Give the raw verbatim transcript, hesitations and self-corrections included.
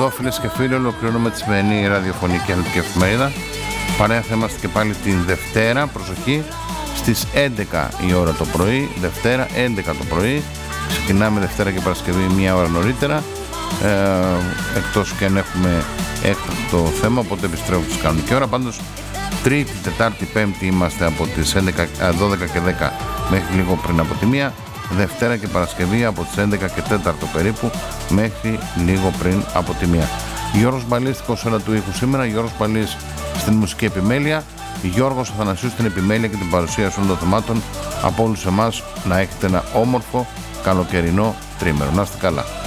εδώ, φίλες και φίλοι, ολοκληρώνουμε τη σημερινή ραδιοφωνική αθλητική εφημερίδα. Παρέα θα είμαστε και πάλι την Δευτέρα, προσοχή, στις έντεκα η ώρα το πρωί. Δευτέρα, έντεκα το πρωί. Ξεκινάμε Δευτέρα και Παρασκευή μία ώρα νωρίτερα. Ε, εκτός και αν έχουμε έκτακτο θέμα, οπότε επιστρέφουμε στη κανονική ώρα. Πάντως, Τρίτη, Τετάρτη, Πέμπτη είμαστε από τις έντεκα, δώδεκα και δέκα μέχρι λίγο πριν από τη μία. Δευτέρα και Παρασκευή από τις έντεκα και τέσσερα περίπου μέχρι λίγο πριν από τη μία. Γιώργος Μπαλής στην κονσόλα του ήχου σήμερα, Γιώργος Μπαλής στην μουσική επιμέλεια, Γιώργος Αθανασίου στην επιμέλεια και την παρουσίαση όλων των θεμάτων. Από όλους εμάς να έχετε ένα όμορφο καλοκαιρινό τρίμερο. Να είστε καλά.